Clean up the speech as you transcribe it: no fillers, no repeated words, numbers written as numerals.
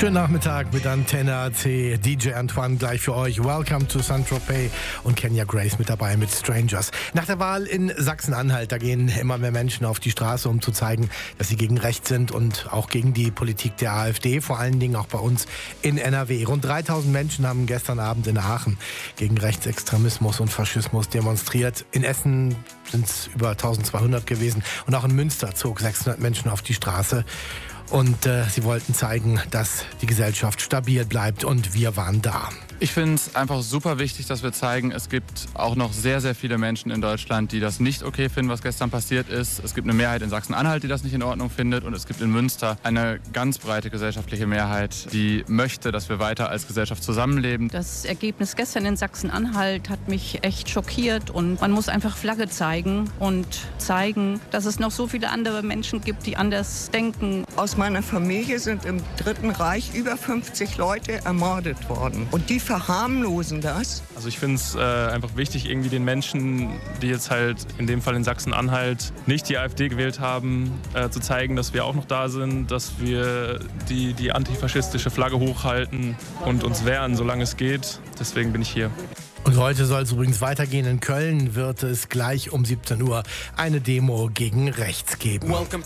Schönen Nachmittag mit Antenne AC, DJ Antoine gleich für euch. Welcome to Saint-Tropez und Kenya Grace mit dabei mit Strangers. Nach der Wahl in Sachsen-Anhalt, da gehen immer mehr Menschen auf die Straße, um zu zeigen, dass sie gegen rechts sind und auch gegen die Politik der AfD, vor allen Dingen auch bei uns in NRW. Rund 3000 Menschen haben gestern Abend in Aachen gegen Rechtsextremismus und Faschismus demonstriert. In Essen sind es über 1200 gewesen und auch in Münster zog 600 Menschen auf die Straße. Und sie wollten zeigen, dass die Gesellschaft stabil bleibt und wir waren da. Ich finde es einfach super wichtig, dass wir zeigen, es gibt auch noch sehr, sehr viele Menschen in Deutschland, die das nicht okay finden, was gestern passiert ist. Es gibt eine Mehrheit in Sachsen-Anhalt, die das nicht in Ordnung findet. Und es gibt in Münster eine ganz breite gesellschaftliche Mehrheit, die möchte, dass wir weiter als Gesellschaft zusammenleben. Das Ergebnis gestern in Sachsen-Anhalt hat mich echt schockiert. Und man muss einfach Flagge zeigen und zeigen, dass es noch so viele andere Menschen gibt, die anders denken. Aus meiner Familie sind im Dritten Reich über 50 Leute ermordet worden. Und die verharmlosen das. Also ich finde es einfach wichtig, irgendwie den Menschen, die jetzt halt in dem Fall in Sachsen-Anhalt nicht die AfD gewählt haben, zu zeigen, dass wir auch noch da sind, dass wir die antifaschistische Flagge hochhalten und uns wehren, solange es geht. Deswegen bin ich hier. Und heute soll es übrigens weitergehen. In Köln wird es gleich um 17 Uhr eine Demo gegen rechts geben.